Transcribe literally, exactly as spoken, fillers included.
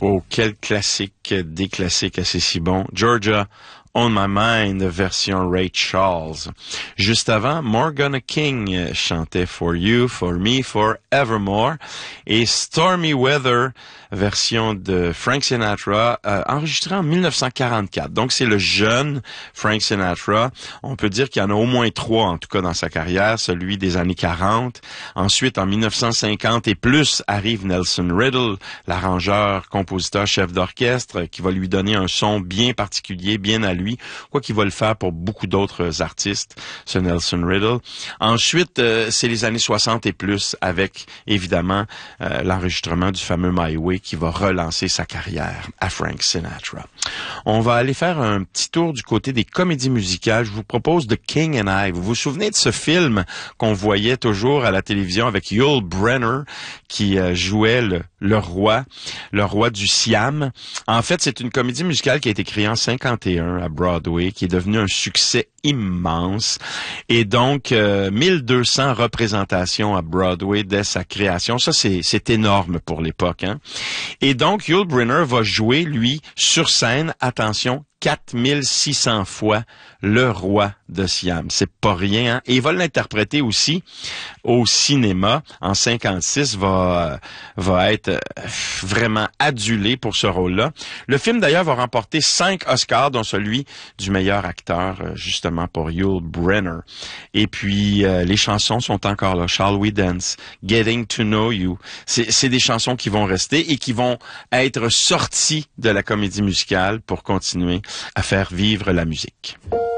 Oh, quel classique, des classiques assez si bons. Georgia On My Mind, version Ray Charles. Juste avant, Morgana King chantait For You, For Me, Forevermore. Et Stormy Weather, version de Frank Sinatra, euh, enregistrée en mille neuf cent quarante-quatre. Donc, c'est le jeune Frank Sinatra. On peut dire qu'il y en a au moins trois, en tout cas, dans sa carrière, celui des années quarante. Ensuite, en mille neuf cent cinquante et plus, arrive Nelson Riddle, l'arrangeur, compositeur, chef d'orchestre, qui va lui donner un son bien particulier, bien à lui, quoi qu'il va le faire pour beaucoup d'autres artistes, ce Nelson Riddle. Ensuite, euh, c'est les années soixante et plus, avec, évidemment, euh, l'enregistrement du fameux My Way, qui va relancer sa carrière à Frank Sinatra. On va aller faire un petit tour du côté des comédies musicales. Je vous propose The King and I. Vous vous souvenez de ce film qu'on voyait toujours à la télévision avec Yul Brynner qui euh, jouait le, le roi, le roi du Siam. En fait, c'est une comédie musicale qui a été créée en cinquante et un à Broadway, qui est devenue un succès immense. Et donc, euh, mille deux cents représentations à Broadway dès sa création. Ça, c'est, c'est énorme pour l'époque, hein. Et donc, Yul Brynner va jouer, lui, sur scène, attention, quatre mille six cents fois le roi de Siam. C'est pas rien, hein? Et il va l'interpréter aussi au cinéma. En cinquante-six, va, va être vraiment adulé pour ce rôle-là. Le film, d'ailleurs, va remporter cinq Oscars, dont celui du meilleur acteur, justement, pour Yul Brynner. Et puis, euh, les chansons sont encore là. Shall We Dance? Getting to Know You. C'est, c'est des chansons qui vont rester et qui vont être sorties de la comédie musicale pour continuer à faire vivre la musique.